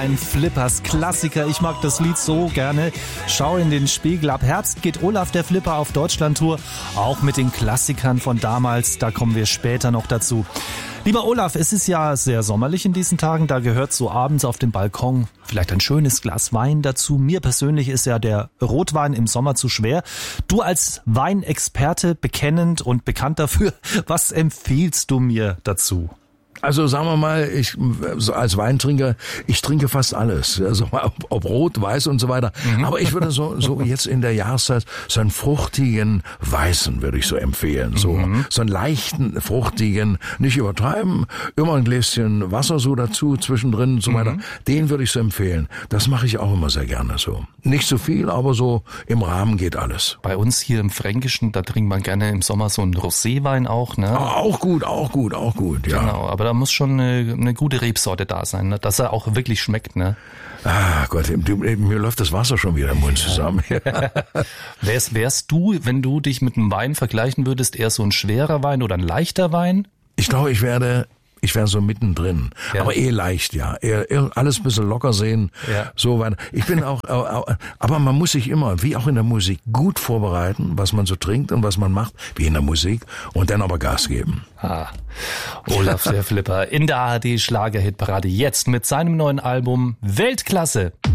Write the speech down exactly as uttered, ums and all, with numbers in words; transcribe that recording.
ein Flippers Klassiker. Ich mag das Lied so gerne. Schau in den Spiegel. Ab Herbst geht Olaf der Flipper auf Deutschlandtour. Auch mit den Klassikern von damals. Da kommen wir später noch dazu. Lieber Olaf, es ist ja sehr sommerlich in diesen Tagen. Da gehört so abends auf dem Balkon vielleicht ein schönes Glas Wein dazu. Mir persönlich ist ja der Rotwein im Sommer zu schwer. Du als Weinexperte, bekennend und bekannt dafür, was empfiehlst du mir dazu? Also sagen wir mal, ich so als Weintrinker, ich trinke fast alles, also ob, ob rot, weiß und so weiter. Mhm. Aber ich würde so so jetzt in der Jahreszeit so einen fruchtigen Weißen würde ich so empfehlen, so mhm. so einen leichten, fruchtigen, nicht übertreiben, immer ein Gläschen Wasser so dazu zwischendrin und so mhm. weiter. Den würde ich so empfehlen. Das mache ich auch immer sehr gerne so. Nicht so viel, aber so im Rahmen geht alles. Bei uns hier im Fränkischen, da trinkt man gerne im Sommer so einen Roséwein auch, ne? Ah, auch gut, auch gut, auch gut, ja. Genau, aber da muss schon eine, eine gute Rebsorte da sein, ne? Dass er auch wirklich schmeckt, ne? Ah Gott, mir läuft das Wasser schon wieder im Mund zusammen. wärst, wärst du, wenn du dich mit einem Wein vergleichen würdest, eher so ein schwerer Wein oder ein leichter Wein? Ich glaube, ich werde... Ich wäre so mittendrin, ja. aber eh leicht, ja. Eher, eher alles ein bisschen locker sehen, ja. so weiter. Ich bin auch, aber man muss sich immer, wie auch in der Musik, gut vorbereiten, was man so trinkt und was man macht, wie in der Musik, und dann aber Gas geben. Ah. Olaf der Flipper in der A R D Schlagerhitparade jetzt mit seinem neuen Album Weltklasse.